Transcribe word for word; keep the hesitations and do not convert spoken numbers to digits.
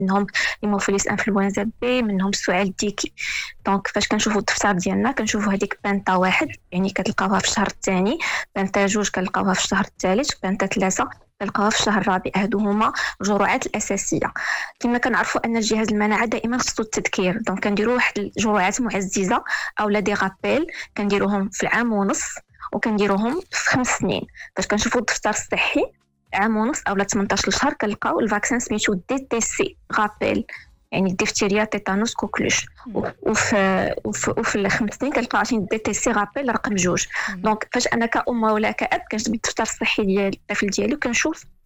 منهم هيموفيليس انفلونزا بي، منهم السعال الديكي. دونك فاش كنشوفوا الدفتر ديالنا كنشوفوا هذيك بانتا واحد يعني كتلقاوها في الشهر الثاني، بانتا جوج كنلقاوها في الشهر الثالث، بانتا ثلاثه كنلقاوها في الشهر الرابع. هادو هما الجرعات الاساسيه. كما كنعرفوا ان الجهاز المناعه دائما خصو التذكير، دونك كنديروا واحد الجرعات معززه او لا دي رابيل، كنديروهم في العام ونص وكنديروهم في خمس سنين. فاش كنشوفوا الدفتر الصحي عام ونص او لا ثمنطاش شهر كنلقاو الفاكسين سميتو دي تي سي رابيل، يعني ديفتيريا تيتانوس كوكلوش. وفي وفي, وفي الخمس سنين كنلقاو عشان دي تي سي رابيل رقم جوج. دونك فاش انا كأم ولا كأب كنجبد الدفتر الصحي ديال الطفل ديالي وكنشوف